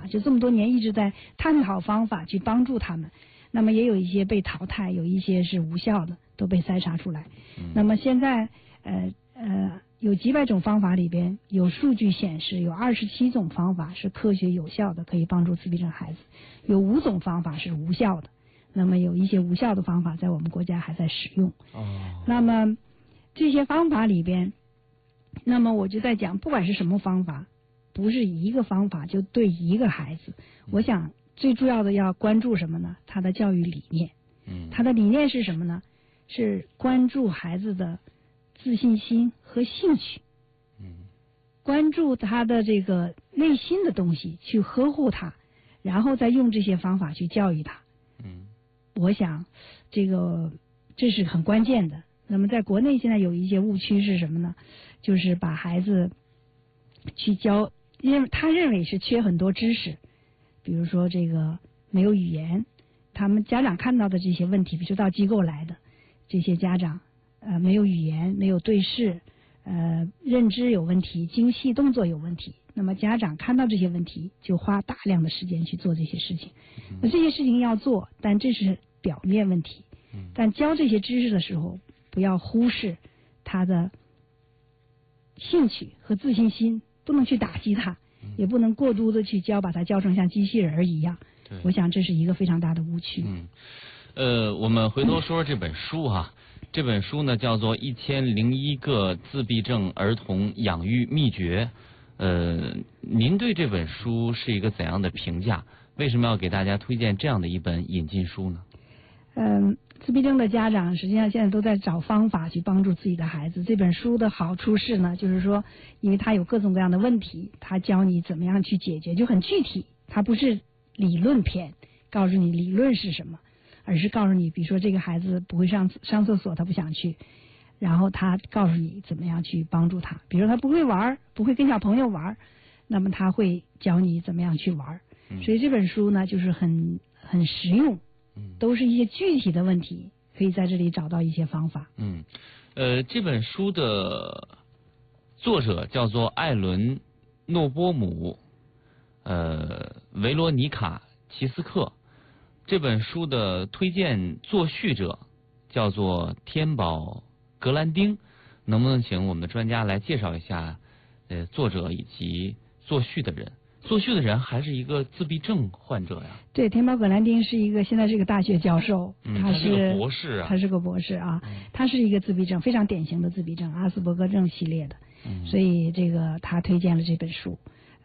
就这么多年一直在探讨方法去帮助他们。那么也有一些被淘汰，有一些是无效的，都被筛查出来。那么现在有几百种方法里边，有数据显示有27种方法是科学有效的，可以帮助自闭症孩子，有5种方法是无效的。那么有一些无效的方法在我们国家还在使用。那么这些方法里边，那么我就在讲，不管是什么方法，不是一个方法就对一个孩子。我想最重要的要关注什么呢？他的教育理念。他的理念是什么呢？是关注孩子的自信心和兴趣。关注他的这个内心的东西，去呵护他，然后再用这些方法去教育他。我想这是很关键的。那么在国内现在有一些误区是什么呢？就是把孩子去教，因为他认为是缺很多知识，比如说这个没有语言，他们家长看到的这些问题，比如说到机构来的这些家长，没有语言，没有对视，认知有问题，精细动作有问题。那么家长看到这些问题，就花大量的时间去做这些事情。那这些事情要做，但这是表面问题。但教这些知识的时候，不要忽视他的兴趣和自信心，不能去打击他，也不能过度的去教，把他教成像机器人一样。我想这是一个非常大的误区。 我们回头说说这本书哈。这本书呢叫做《1001个自闭症儿童养育秘诀》。您对这本书是一个怎样的评价？为什么要给大家推荐这样的一本引进书呢？ 自闭症的家长实际上现在都在找方法去帮助自己的孩子。这本书的好处是呢，就是说，因为它有各种各样的问题，它教你怎么样去解决，就很具体。它不是理论篇，告诉你理论是什么，而是告诉你，比如说这个孩子不会上厕所，他不想去，然后他告诉你怎么样去帮助他。比如说他不会玩，不会跟小朋友玩，那么他会教你怎么样去玩。所以这本书呢，就是很实用。都是一些具体的问题，可以在这里找到一些方法。 这本书的作者叫做艾伦·诺波姆，维罗妮卡·齐斯克。这本书的推荐作序者叫做天宝·格兰丁。能不能请我们的专家来介绍一下作者以及作序的人？作序的人还是一个自闭症患者呀？ 对，天宝葛兰丁现在是一个大学教授， 他是个博士啊。 他是个博士啊，他是一个自闭症，非常典型的自闭症，阿斯伯格症系列的。所以他推荐了这本书。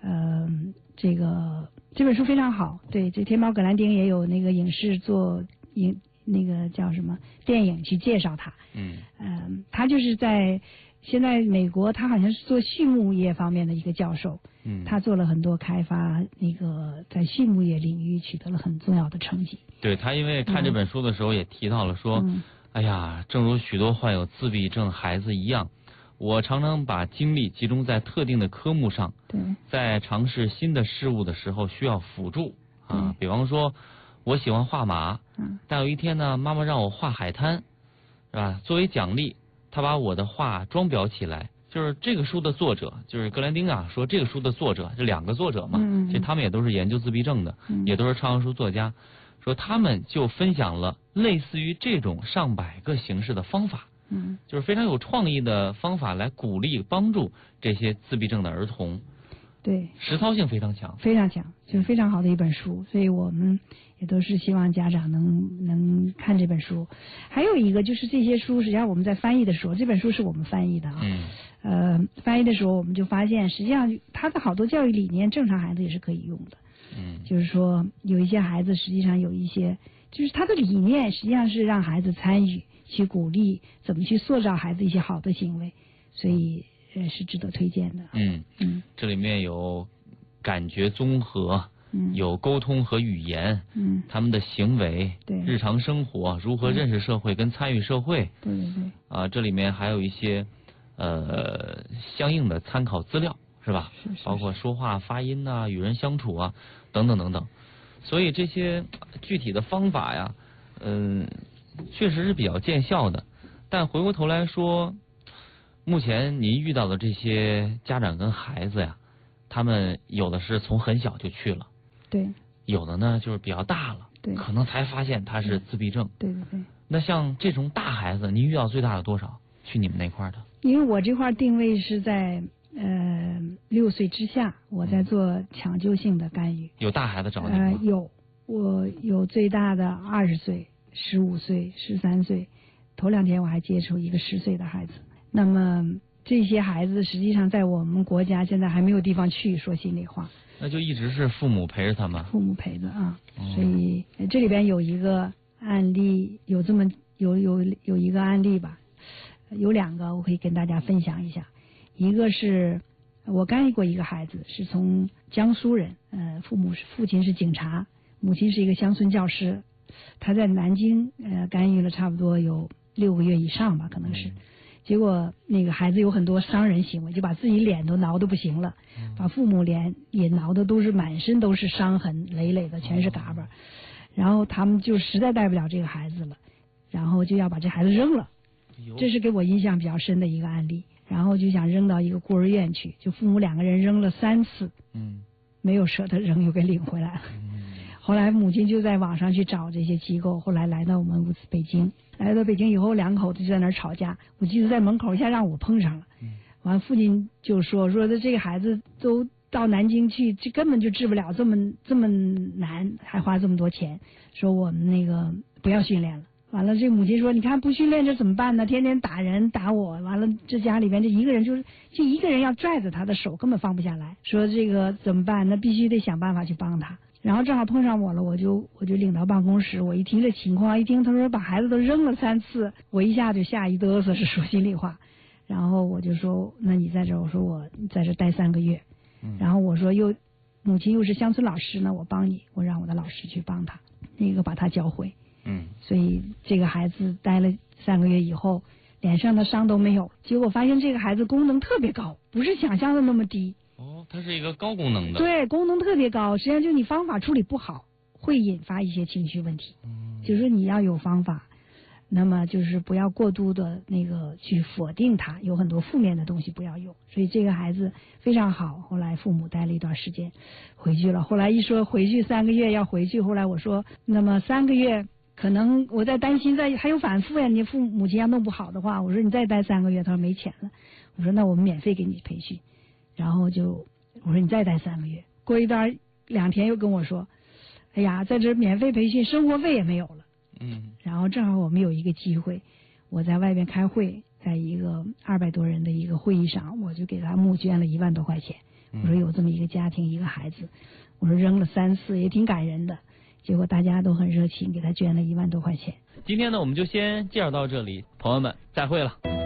这本书非常好。对，这天宝葛兰丁也有那个影视那个叫什么电影去介绍他。他就是现在美国，他好像是做畜牧业方面的一个教授。他做了很多开发，在畜牧业领域取得了很重要的成绩。 对，他因为看这本书的时候也提到了说，哎呀，正如许多患有自闭症孩子一样，我常常把精力集中在特定的科目上。 对， 在尝试新的事物的时候需要辅助啊。比方说，我喜欢画马，但有一天呢，妈妈让我画海滩，是吧？作为奖励，她把我的画装裱起来。就是这个书的作者，就是格兰丁啊，说这个书的作者，这2个作者嘛，其实他们也都是研究自闭症的，也都是畅销书作家，说他们就分享了类似于这种上百个形式的方法，就是非常有创意的方法来鼓励帮助这些自闭症的儿童。 对， 实操性非常强， 非常强，就是非常好的一本书，所以我们也都是希望家长能看这本书。还有一个就是这些书，实际上我们在翻译的时候，这本书是我们翻译的啊。翻译的时候我们就发现，实际上它的好多教育理念，正常孩子也是可以用的。就是说有一些孩子实际上有一些，就是他的理念实际上是让孩子参与，去鼓励，怎么去塑造孩子一些好的行为，所以是值得推荐的。 这里面有感觉综合，有沟通和语言，他们的行为， 对， 日常生活如何认识社会跟参与社会， 对。 这里面还有一些相应的参考资料，是吧？ 是包括说话发音啊、与人相处啊等等等等。所以这些具体的方法呀，确实是比较见效的。但回过头来说，目前您遇到的这些家长跟孩子呀，他们有的是从很小就去了， 对。 有的呢就是比较大了， 对， 可能才发现他是自闭症。 对。 那像这种大孩子，您遇到最大的多少？去你们那块的？ 因为我这块定位是在6岁之下，我在做抢救性的干预。 有大孩子找你吗？ 有，我有最大的20岁、15岁、13岁，头2天我还接触一个10岁的孩子。那么这些孩子实际上在我们国家现在还没有地方去，说心里话。 那就一直是父母陪着他们。 父母陪着啊，所以这里边有一个案例，有一个案例吧，有2个我可以跟大家分享一下。一个是我干预过一个孩子，是从江苏人，父亲是警察，母亲是一个乡村教师，他在南京干预了差不多有6个月以上吧，可能是。结果那个孩子有很多伤人行为，就把自己脸都挠得不行了，把父母脸也挠得都是满身都是伤痕累累的，全是嘎巴。然后他们就实在带不了这个孩子了，然后就要把这孩子扔了。这是给我印象比较深的一个案例。然后就想扔到一个孤儿院去，就父母2个人扔了3次，没有舍得扔，又给领回来了。后来母亲就在网上去找这些机构，后来来到我们北京。来到北京以后，2口子就在那儿吵架。我记得在门口一下让我碰上了，完父亲就说这个孩子都到南京去，这根本就治不了，这么难，还花这么多钱，说我们那个不要训练了。完了，这母亲说：“你看不训练这怎么办呢？天天打人打我，完了这家里边这一个人就一个人要拽着他的手，根本放不下来。说这个怎么办？那必须得想办法去帮他。”然后正好碰上我了，我就领到办公室，我一听这情况，一听他说把孩子都扔了3次，我一下就吓一嘚瑟，是说心里话。然后我就说：“那你在这儿？”我说：“我在这待3个月。”然后我说母亲又是乡村老师呢，我帮你，我让我的老师去帮他，把他教会。所以这个孩子待了3个月以后，脸上的伤都没有，结果发现这个孩子功能特别高，不是想象的那么低。 它是一个高功能的。对， 功能特别高，实际上就你方法处理不好，会引发一些情绪问题。就是说你要有方法，那么就是不要过度的去否定它，有很多负面的东西不要用。所以这个孩子非常好，后来父母待了一段时间回去了，后来一说回去3个月要回去，后来我说那么3个月可能我在担心还有反复呀，你母亲要弄不好的话，我说你再待3个月，他说没钱了，我说那我们免费给你培训，然后我说你再待3个月，过一段2天又跟我说，哎呀，在这免费培训生活费也没有了。然后正好我们有一个机会，我在外边开会，在一个200多人的一个会议上，我就给他募捐了1万多块钱。我说有这么一个家庭，一个孩子，我说扔了3次也挺感人的，结果大家都很热情，给他捐了1万多块钱。 今天呢，我们就先介绍到这里，朋友们再会了。